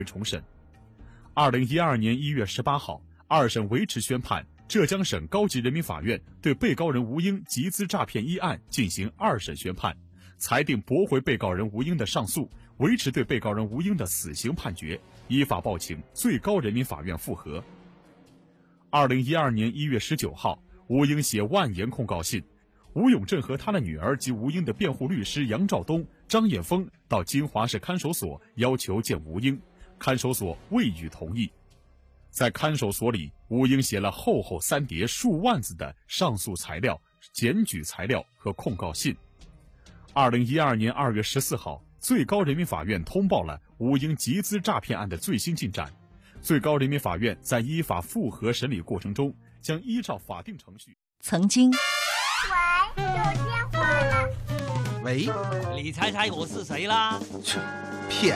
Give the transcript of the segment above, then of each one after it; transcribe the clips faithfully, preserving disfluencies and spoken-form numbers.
重审。二零一二年一月十八号，二审维持宣判，浙江省高级人民法院对被告人吴英集资诈骗一案进行二审宣判，裁定驳回被告人吴英的上诉，维持对被告人吴英的死刑判决，依法报请最高人民法院复核。二零一二年一月十九号，吴英写万言控告信，吴永正和他的女儿及吴英的辩护律师杨兆东、张艳峰到金华市看守所要求见吴英，看守所未予同意。在看守所里，吴英写了厚厚三叠数万字的上诉材料、检举材料和控告信。二零一二年二月十四号，最高人民法院通报了吴英集资诈骗案的最新进展。最高人民法院在依法复核审理过程中，将依照法定程序。 曾经。 喂，有电话了。 喂， 你猜猜我是谁啦？ 切，骗！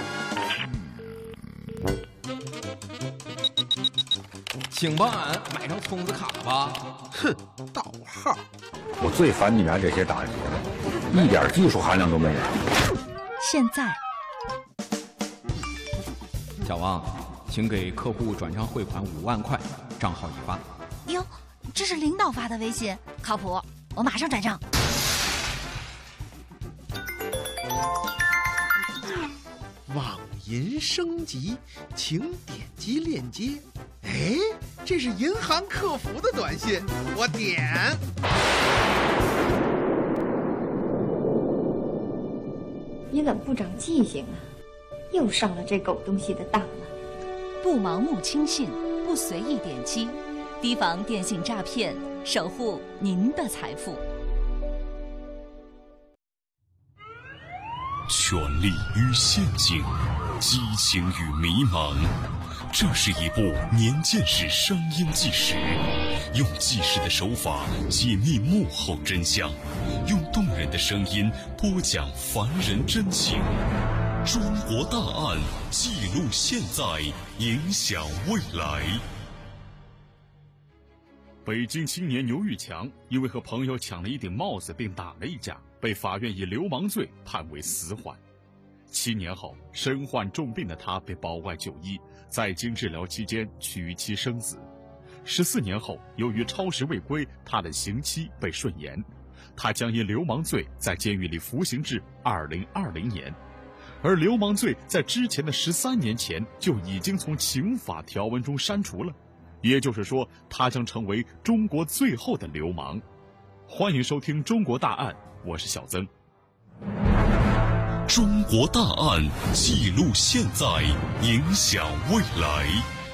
请帮俺买张充值卡吧。哼，盗号！ 我最烦你们这些打劫的，一点技术含量都没有。 现在， 小王，请给客户转账汇款五万块，账号已发。 哟，这是领导发的微信，靠谱，我马上转账。 网银升级，请点击链接。哎，这是银行客服的短信，我点。 你怎么不长记性啊？又上了这狗东西的当了。 不盲目轻信，不随意点击，提防电信诈骗，守护您的财富。 权力与陷阱，激情与迷茫，这是一部年鉴识声音纪实，用纪实的手法解密幕后真相，用动人的声音播讲凡人真情。中国大案，记录现在，影响未来。 北京青年牛玉强因为和朋友抢了一顶帽子并打了一架，被法院以流氓罪判为死缓。七年后，身患重病的他被保外就医，在京治疗期间娶妻生子。十四年后，由于超时未归，他的刑期被顺延，他将因流氓罪在监狱里服刑至二零二零年。而流氓罪在之前的十三年前就已经从刑法条文中删除了，也就是说，他将成为中国最后的流氓。欢迎收听《中国大案》，我是小曾。 中国大案，记录现在，影响未来。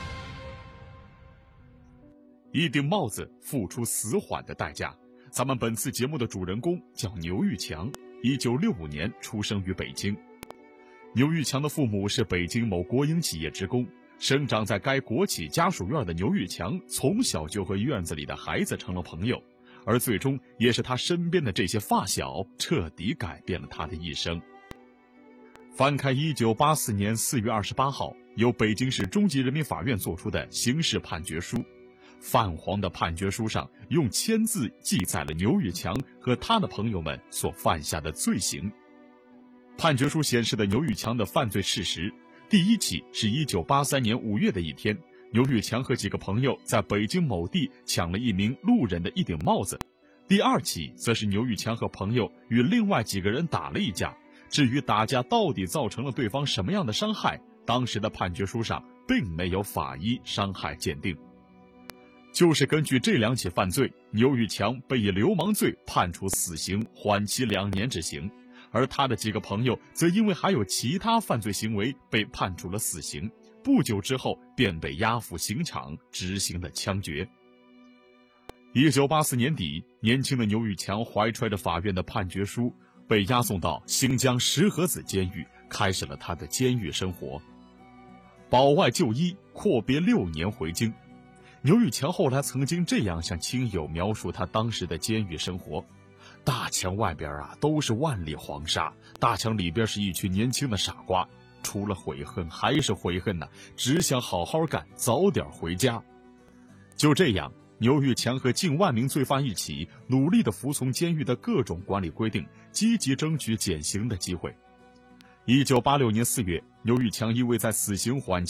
一顶帽子付出死缓的代价。咱们本次节目的主人公叫牛玉强，一九六五年出生于北京。牛玉强的父母是北京某国营企业职工，生长在该国企家属院的牛玉强从小就和院子里的孩子成了朋友，而最终也是他身边的这些发小彻底改变了他的一生。翻开一九八四年四月二十八号由北京市中级人民法院作出的刑事判决书，泛黄的判决书上用签字记载了牛玉强和他的朋友们所犯下的罪行。判决书显示的牛玉强的犯罪事实，第一起是一九八三年五月的一天，牛玉强和几个朋友在北京某地抢了一名路人的一顶帽子。第二起则是牛玉强和朋友与另外几个人打了一架，至于打架到底造成了对方什么样的伤害，当时的判决书上并没有法医伤害鉴定。就是根据这两起犯罪，牛玉强被以流氓罪判处死刑，缓期两年执行。而他的几个朋友则因为还有其他犯罪行为被判处了死刑，不久之后便被押赴刑场执行了枪决。一九八四年底，年轻的牛玉强怀揣着法院的判决书，被押送到新疆石河子监狱，开始了他的监狱生活。保外就医，阔别六年回京。牛玉强后来曾经这样向亲友描述他当时的监狱生活：大墙外边啊都是万里黄沙，大墙里边是一群年轻的傻瓜，除了悔恨还是悔恨呢、啊，只想好好干，早点回家。就这样，牛玉强和近万名罪犯一起，努力地服从监狱的各种管理规定，积极争取减刑的机会。 一九八六年四月，牛玉强因为在死刑缓期